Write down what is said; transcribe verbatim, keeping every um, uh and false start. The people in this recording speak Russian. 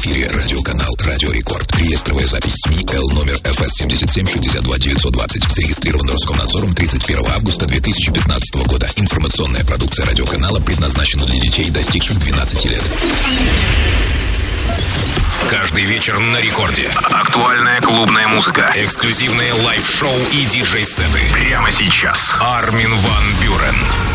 эфире радиоканал «Радио Рекорд». Реестровая запись СМИ Л номер эф эс семьдесят семь шестьдесят два девятьсот двадцать. Зарегистрирован Роскомнадзором тридцать первого августа две тысячи пятнадцатого года. Информационная продукция радиоканала предназначена для детей, достигших двенадцати лет. Каждый вечер на рекорде. Актуальная клубная музыка, эксклюзивные лайв-шоу и диджей-сеты. Прямо сейчас. Армин ван Бюрен.